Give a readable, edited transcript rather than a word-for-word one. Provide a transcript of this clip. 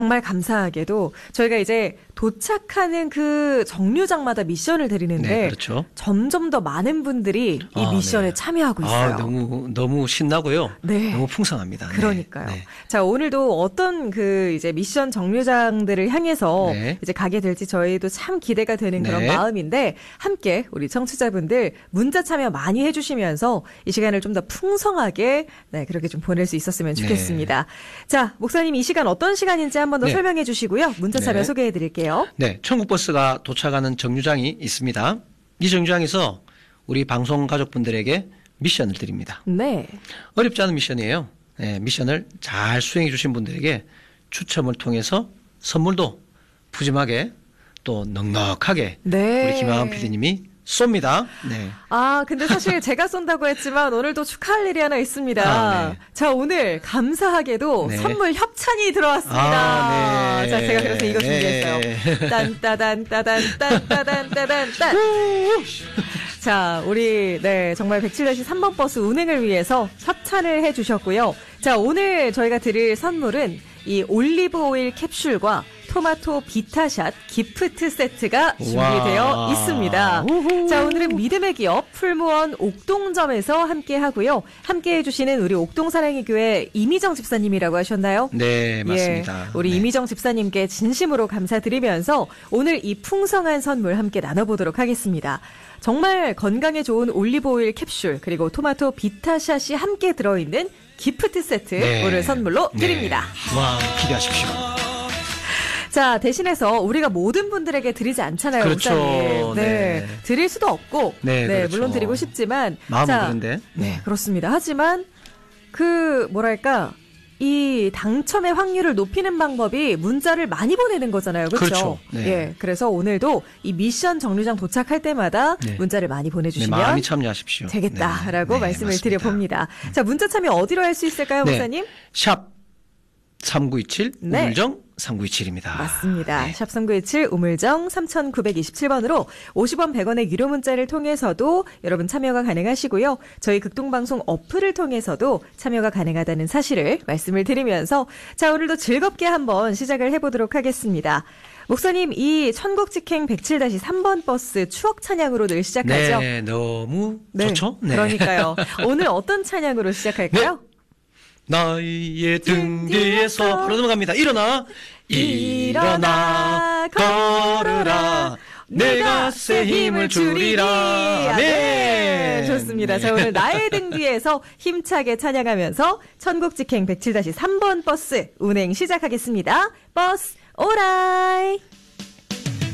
정말 감사하게도 저희가 이제 도착하는 그 정류장마다 미션을 드리는데 네, 그렇죠. 점점 더 많은 분들이 이 미션에 네. 참여하고 있어요. 너무 신나고요. 네. 너무 풍성합니다. 그러니까요. 네. 자, 오늘도 어떤 그 이제 미션 정류장들을 향해서 네. 이제 가게 될지 저희도 참 기대가 되는 그런 네. 마음인데 함께 우리 청취자분들 문자 참여 많이 해주시면서 이 시간을 좀 더 풍성하게 그렇게 좀 보낼 수 있었으면 좋겠습니다. 네. 자, 목사님 이 시간 어떤 시간인지 한번 더 네. 설명해 주시고요. 문자 참여 네. 소개해 드릴게요. 네, 천국버스가 도착하는 정류장이 있습니다. 이 정류장에서 우리 방송 가족분들에게 미션을 드립니다. 네. 어렵지 않은 미션이에요. 네, 미션을 잘 수행해 주신 분들에게 추첨을 통해서 선물도 푸짐하게 또 넉넉하게 네. 우리 김하은 PD님이 쏩니다. 네. 아, 근데 사실 제가 쏜다고 했지만 오늘도 축하할 일이 하나 있습니다. 네. 자, 오늘 감사하게도 네. 선물 협찬이 들어왔습니다. 네. 자, 제가 그래서 이거 준비했어요. 네. 딴따단. 자, 우리 정말 107-3번 버스 운행을 위해서 협찬을 해주셨고요. 자, 오늘 저희가 드릴 선물은 이 올리브 오일 캡슐과 토마토 비타샷 기프트 세트가 준비되어 있습니다. 우후. 자, 오늘은 믿음의 기업 풀무원 옥동점에서 함께 하고요. 함께 해주시는 우리 옥동사랑의 교회 이미정 집사님이라고 하셨나요? 네, 맞습니다. 예, 우리 네. 이미정 집사님께 진심으로 감사드리면서 오늘 이 풍성한 선물 함께 나눠보도록 하겠습니다. 정말 건강에 좋은 올리브오일 캡슐 그리고 토마토 비타샷이 함께 들어있는 기프트 세트 네. 오늘 선물로 드립니다. 와, 기대하십시오. 자, 대신해서 우리가 모든 분들에게 드리지 않잖아요, 그렇죠. 목사님. 네. 드릴 수도 없고, 그렇죠. 물론 드리고 싶지만, 마음은 그런데. 네, 그렇습니다. 하지만 이 당첨의 확률을 높이는 방법이 문자를 많이 보내는 거잖아요, 그렇죠? 네. 예, 그래서 오늘도 이 미션 정류장 도착할 때마다 문자를 많이 보내주시면 많이 참여하십시오. 되겠다라고 말씀을 맞습니다. 드려봅니다. 자, 문자 참여 어디로 할 수 있을까요, 목사님? 샵 3927 우물정 3927입니다. 맞습니다. 샵 3927 우물정 3927번으로 50원 100원의 유료 문자를 통해서도 여러분 참여가 가능하시고요. 저희 극동방송 어플을 통해서도 참여가 가능하다는 사실을 말씀을 드리면서 자, 오늘도 즐겁게 한번 시작을 해보도록 하겠습니다. 목사님, 이 천국직행 107-3번 버스 추억 찬양으로 늘 시작하죠? 네, 너무 좋죠? 네. 그러니까요. 오늘 어떤 찬양으로 시작할까요? 네. 나의 등 뒤에서 바로 넘어갑니다. 일어나 걸으라 내가 새 힘을 주리라. 네, 좋습니다. 자, 오늘 나의 등 뒤에서 힘차게 찬양하면서 천국직행 107-3번 버스 운행 시작하겠습니다. 버스 오라이.